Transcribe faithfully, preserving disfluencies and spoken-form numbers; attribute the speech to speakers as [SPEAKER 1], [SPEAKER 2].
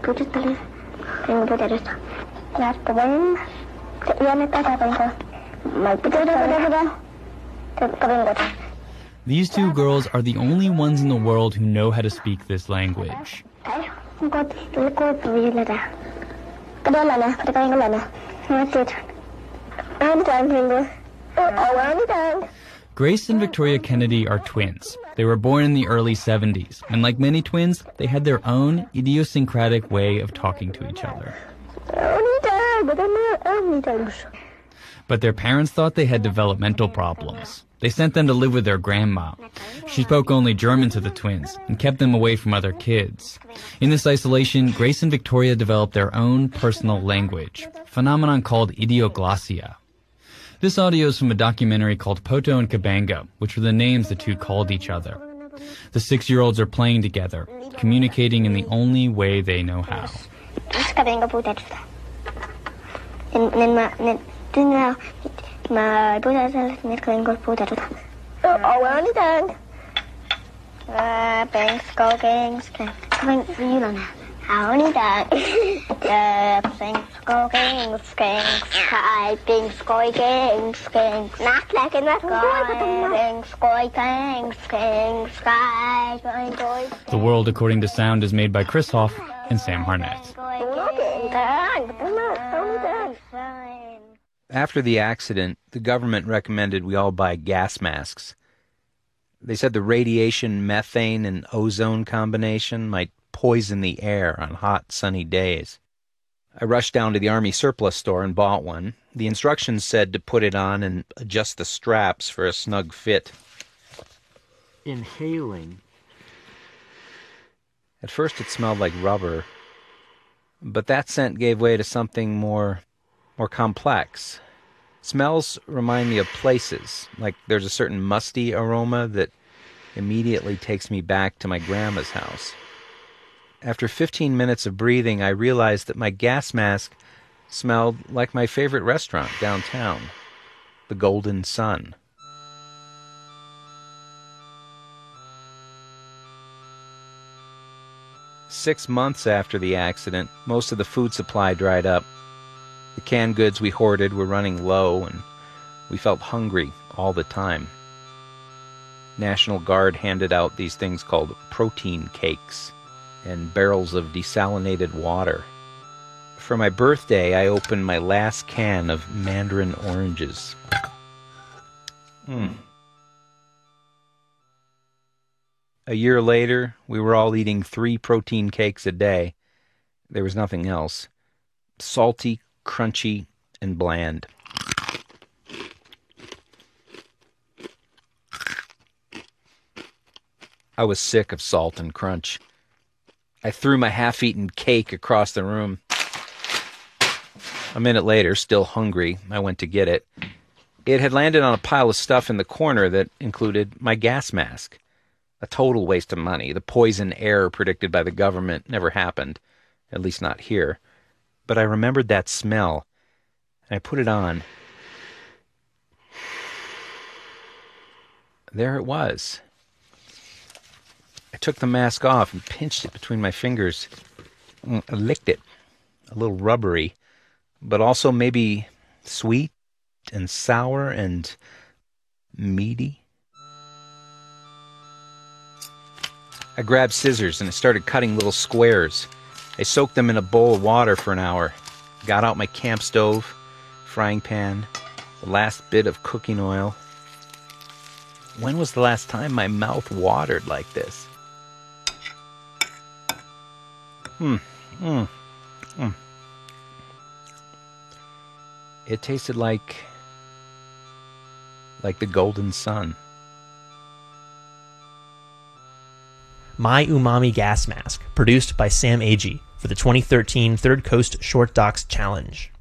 [SPEAKER 1] These two girls are the only ones in the world who know how to speak this language. Grace and Victoria Kennedy are twins. They were born in the early seventies, and like many twins, they had their own idiosyncratic way of talking to each other. But their parents thought they had developmental problems. They sent them to live with their grandma. She spoke only German to the twins and kept them away from other kids. In this isolation, Grace and Victoria developed their own personal language, a phenomenon called idioglossia. This audio is from a documentary called Poto and Kabanga, which were the names the two called each other. The six-year-olds are playing together, communicating in the only way they know how. The World According to Sound is made by Chris Hoff and Sam Harnett.
[SPEAKER 2] After the accident, the government recommended we all buy gas masks. They said the radiation, methane, and ozone combination might poison the air on hot, sunny days. I rushed down to the Army surplus store and bought one. The instructions said to put it on and adjust the straps for a snug fit. Inhaling. At first it smelled like rubber, but that scent gave way to something more, more complex. Smells remind me of places, like there's a certain musty aroma that immediately takes me back to my grandma's house. After fifteen minutes of breathing, I realized that my gas mask smelled like my favorite restaurant downtown, the Golden Sun. Six months after the accident, most of the food supply dried up. The canned goods we hoarded were running low, and we felt hungry all the time. National Guard handed out these things called protein cakes and barrels of desalinated water. For my birthday, I opened my last can of mandarin oranges. Mm. A year later, we were all eating three protein cakes a day. There was nothing else. Salty, crunchy, and bland. I was sick of salt and crunch. I threw my half-eaten cake across the room. A minute later, still hungry, I went to get it. It had landed on a pile of stuff in the corner that included my gas mask. A total waste of money. The poison air predicted by the government never happened, at least not here. But I remembered that smell, and I put it on. There it was. I took the mask off and pinched it between my fingers. I licked it. A little rubbery, but also maybe sweet and sour and meaty. I grabbed scissors and I started cutting little squares. I soaked them in a bowl of water for an hour, got out my camp stove, frying pan, the last bit of cooking oil. When was the last time my mouth watered like this? Hmm, mm, mm. It tasted like, like the Golden Sun.
[SPEAKER 3] My Umami Gas Mask, produced by Sam Agee for the twenty thirteen Third Coast Short Docs Challenge.